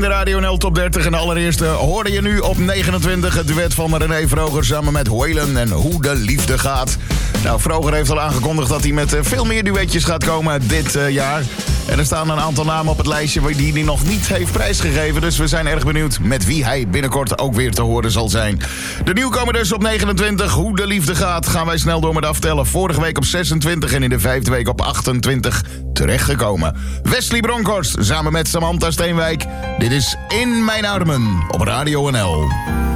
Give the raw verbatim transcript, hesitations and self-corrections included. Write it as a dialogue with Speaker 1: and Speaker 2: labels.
Speaker 1: De Radio N L Top dertig en de allereerste hoorde je nu op negenentwintig het duet van René Vroger samen met Waylon en Hoe de Liefde Gaat. Nou, Vroger heeft al aangekondigd dat hij met veel meer duetjes gaat komen dit uh, jaar. En er staan een aantal namen op het lijstje die hij nog niet heeft prijsgegeven. Dus we zijn erg benieuwd met wie hij binnenkort ook weer te horen zal zijn. De nieuwkomer dus op negenentwintig, Hoe de Liefde Gaat. Gaan wij snel door met aftellen. Vorige week op zesentwintig en in de vijfde week op achtentwintig terechtgekomen. Wesley Bronkhorst samen met Samantha Steenwijk. Dit is In Mijn Armen op Radio N L.